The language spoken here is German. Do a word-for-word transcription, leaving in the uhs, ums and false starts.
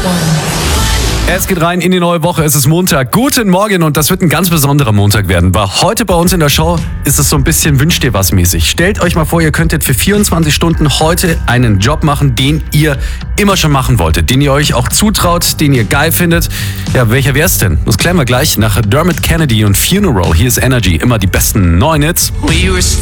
Es geht rein in die neue Woche, es ist Montag. Guten Morgen und das wird ein ganz besonderer Montag werden, weil heute bei uns in der Show ist es so ein bisschen Wünsch dir was mäßig. Stellt euch mal vor, ihr könntet für vierundzwanzig Stunden heute einen Job machen, den ihr immer schon machen wolltet, den ihr euch auch zutraut, den ihr geil findet. Ja, welcher wär's denn? Das klären wir gleich nach Dermot Kennedy und Funeral. Hier ist Energy, immer die besten neuen Hits. We were